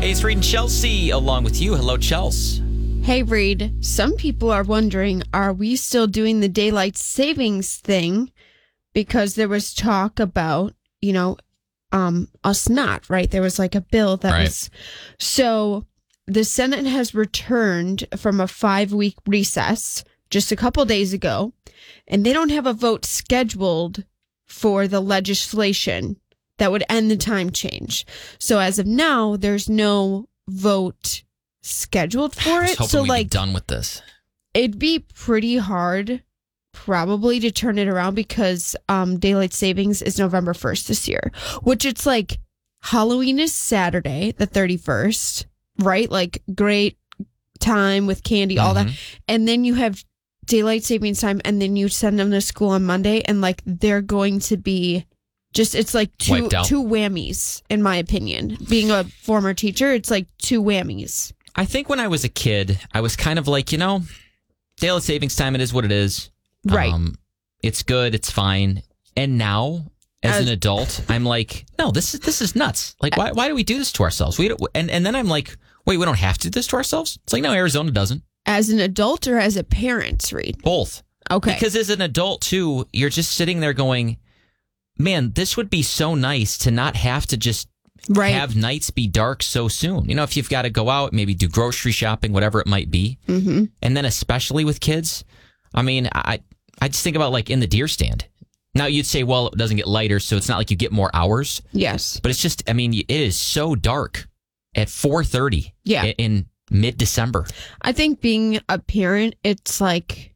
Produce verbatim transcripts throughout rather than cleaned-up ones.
Hey, it's Reed and Chelsea along with you. Hello, Chelsea. Hey, Reed. Some people are wondering, are we still doing the daylight savings thing? Because there was talk about, you know, um, us not, right? There was like a bill that right. was. So the Senate has returned from a five-week recess just a couple days ago, and they don't have a vote scheduled for the legislation that would end the time change. So as of now, there's no vote scheduled for I was it. hoping So we'd like be done with this. It'd be pretty hard probably to turn it around because um, daylight savings is November first this year, which it's like Halloween is Saturday, the thirty-first, right? Like great time with candy, all Mm-hmm. that. And then you have daylight savings time and then you send them to school on Monday and like they're going to be just, it's like two, two whammies, in my opinion. Being a former teacher, it's like two whammies. I think when I was a kid, I was kind of like, you know, daylight savings time, it is what it is. Right. Um, it's good. It's fine. And now, as, as an adult, I'm like, no, this is this is nuts. Like, why why do we do this to ourselves? We don't, and and then I'm like, wait, we don't have to do this to ourselves. It's like, no, Arizona doesn't. As an adult or as a parent, Reed? Both. Okay. Because as an adult too, you're just sitting there going, man, this would be so nice to not have to just right. have nights be dark so soon. You know, if you've got to go out, maybe do grocery shopping, whatever it might be. Mm-hmm. And then especially with kids, I mean, I I just think about like in the deer stand. Now you'd say, well, it doesn't get lighter, so it's not like you get more hours. Yes. But it's just, I mean, it is so dark at four thirty yeah. in, in mid-December. I think being a parent, it's like,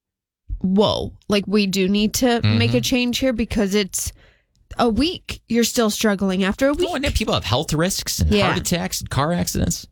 whoa, like we do need to mm-hmm. make a change here because it's a week. You're still struggling after a week. Oh, and then people have health risks and yeah. heart attacks and car accidents.